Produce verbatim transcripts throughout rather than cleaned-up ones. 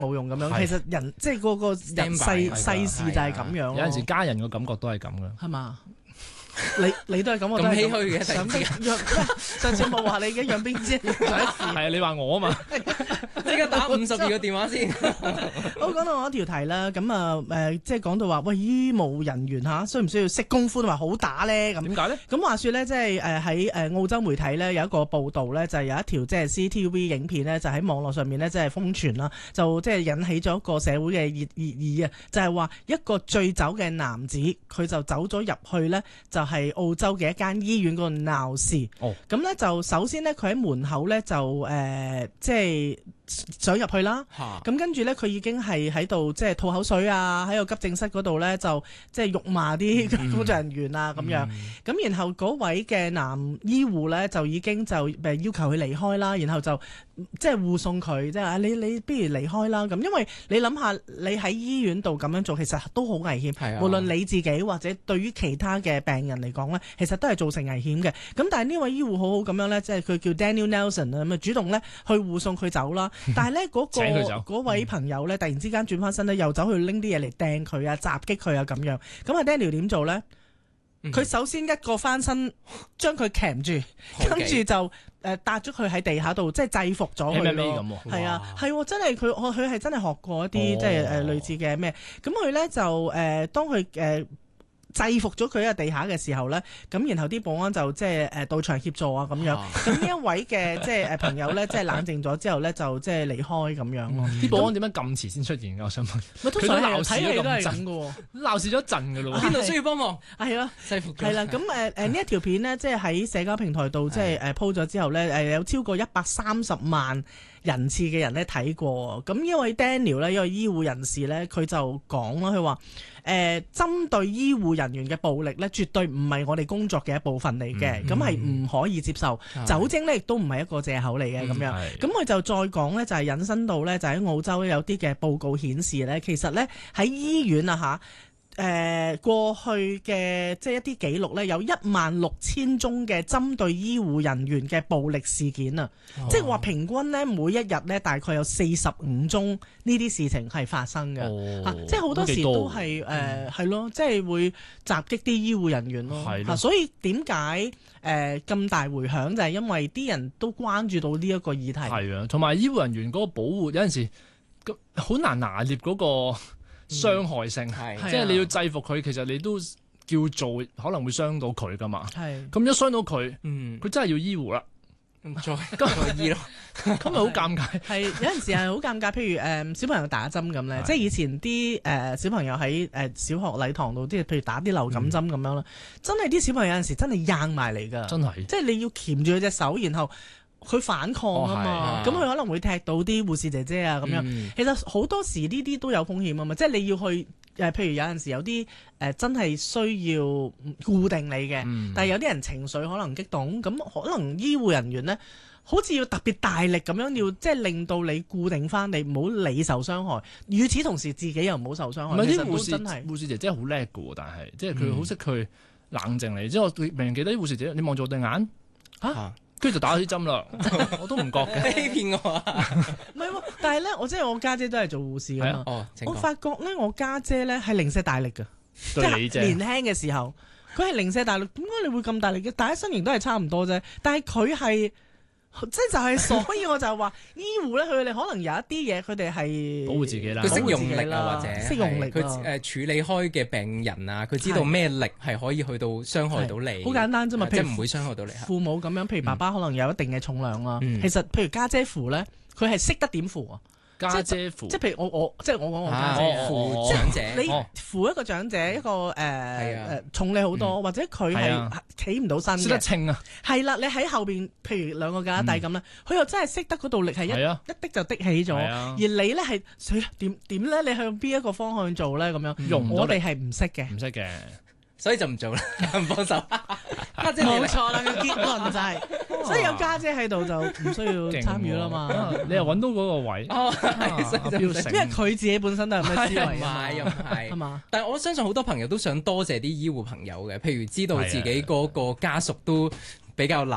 冇用咁樣。其實人即係嗰個人世世事就係咁樣。 有陣時家人個感覺都係咁嘅。 係嘛？你你都係咁，我都咁唏噓嘅。 上兵上次冇話你嘅養兵之恩係啊，你話我啊嘛？ 即刻打五十二個電話先。 好，講到我一條題啦，咁啊誒，即係講到話喂，醫務人員嚇需唔需要識功夫同埋好打咧？咁點解咧？ 咁話說咧，即係誒喺誒澳洲媒體咧有一個報導咧，就係有一條即係 C C T V 影片咧，就喺網絡上面咧即係瘋傳啦，就即係引起咗一個社會嘅熱熱議啊！就係話一個醉酒嘅男子，佢就走咗入去咧，就係澳洲嘅一間醫院嗰度鬧事。 哦， 咁咧就首先咧，佢喺門口咧就誒、呃、即係想入去啦。咁跟住咧，佢已經係喺度即係吐口水啊，喺個急症室嗰度咧就即係辱罵啲工作人員啊咁、嗯、樣。咁、嗯、然後嗰位嘅男醫護咧就已經就誒要求佢離開啦，然後就即係護送佢，即係啊你你不如離開啦咁，因為你諗下你喺醫院度咁樣做，其實都好危險。係啊，無論你自己或者對於其他嘅病人嚟講咧，其實都係造成危險嘅。咁但係呢位醫護好好咁樣咧，即係佢叫 Daniel Nelson 啊，咁啊主動咧去護送佢走啦。但係咧嗰個嗰位朋友咧，突然之間轉翻身咧，又走去拎啲嘢嚟掟佢啊，襲擊佢啊咁樣。咁啊 Daniel 點做咧？佢、嗯、首先一個翻身將佢鉗住，跟住就誒搭咗佢喺地下度，即係制服咗佢咯。係啊，係真係佢佢係真係學過一啲、哦、即係誒類似嘅咩？咁佢咧就誒、呃、當佢誒。呃制服咗佢喺地下嘅時候咧，咁然後啲保安就即係誒到場協助啊咁樣。咁呢一位嘅即係誒朋友咧，即係冷靜咗之後咧，就即係離開咁樣咯。啲、嗯、保安點解咁遲先出現㗎？我想問。咪通常鬧事都係咁嘅喎，鬧事咗一陣㗎咯。邊度需要幫忙？係啊，制服。係啦，咁誒誒呢一條片呢，即係喺社交平台度即係誒 po 咗之後咧，誒有超過一百三十萬人次嘅人咧睇過。咁呢位 Daniel 咧，一位醫護人士咧，佢就講啦，佢話誒針對醫護人員嘅暴力咧，絕對唔係我哋工作嘅一部分嚟嘅，咁係唔可以接受。酒精咧亦都唔係一個藉口嚟嘅咁樣。咁佢就再講咧，就係引申到咧，就喺澳洲有啲嘅報告顯示咧，其實咧喺醫院啊嚇。誒、呃、過去嘅即係一啲記錄咧，有一萬六千宗嘅針對醫護人員嘅暴力事件啊！哦、即係話平均咧每一日咧大概有四十五宗呢啲事情係發生嘅、哦啊，即係好多時都係誒係咯，即係會襲擊啲醫護人員咯。係咯、啊，所以點解誒咁大迴響就係因為啲人都關注到呢一個議題。係啊，同埋醫護人員嗰個保護有陣時好難拿捏嗰、嗰個。傷害性，嗯、即係你要制服佢，其實你都叫做可能會傷到佢噶嘛。係，咁一傷到佢，佢、嗯、真係要醫護啦，再咁咪醫咯，咁咪好尷尬。係有陣時係好尷尬，譬如誒、呃、小朋友打針咁咧，即係以前啲誒、呃、小朋友喺誒、呃、小學禮堂度，即係譬如打啲流感針咁樣啦，嗯、真係啲小朋友有陣時真係硬埋嚟㗎，真係，即係你要鉗住佢隻手，然後。佢反抗啊嘛，咁佢、哦、可能會踢到啲護士姐姐啊咁樣。嗯、其實好多時呢啲都有風險啊嘛，即係你要去誒，譬如有陣時有啲誒、呃、真係需要固定你嘅，嗯、但係有啲人情緒可能激動，咁可能醫護人員咧，好似要特別大力咁樣，要即係令到你固定翻你，唔好你受傷害。與此同時，自己又唔好受傷害。唔係啲護士真係護士姐姐好叻㗎喎，但係即係佢好識去冷靜你。即係、嗯、我明明記得啲護士姐姐，你望住我對眼嚇。啊跟住就打咗啲針啦，我都唔覺嘅。欺騙我啊！唔係喎，但係咧，我即係我家姐都係做護士㗎嘛。哦，我發覺咧，我家姐咧係零舍大力㗎，即係年輕嘅時候，佢係零舍大力。點解你會咁大力嘅？大家身形都係差唔多啫，但係佢係。即係就係，所以我就話醫護咧，佢哋可能有一啲嘢，佢哋係保護自己啦，佢識用力啊，或者識用力，佢誒處理開嘅病人啊，佢知道咩力係可以去到傷害到你。好簡單啫嘛，即係唔會傷害到你。父母咁樣，譬如爸爸可能有一定嘅重量啊，嗯、其實譬如家姐扶咧，佢係識得點扶啊。家姐扶，即係譬如我我即係我講我家姐扶長者，你扶一個長者一個誒誒重你好多，或者佢係企唔到身嘅，識得稱啊，係啦，你喺後邊，譬如兩個架底咁咧，佢又真係識得嗰度力係一一滴就滴起咗，而你咧係點點咧？你向邊一個方向做咧？咁樣，我哋係唔識嘅，唔識嘅。所以就唔做啦，唔幫手。家姐冇錯啦，個結論就係、是，所以有家姐喺度就唔需要參與啦嘛。你又揾到嗰個位，哦啊、因為佢自己本身都係咩思維啊嘛，又唔係係嘛？但係我相信好多朋友都想多謝啲醫護朋友嘅，譬如知道自己嗰個家屬都比較難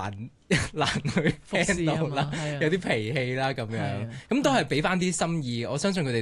難去服侍 handle 啦係嘛係啊， 有啲脾氣啦咁樣係啊， 咁都係俾翻啲心意，我相信佢哋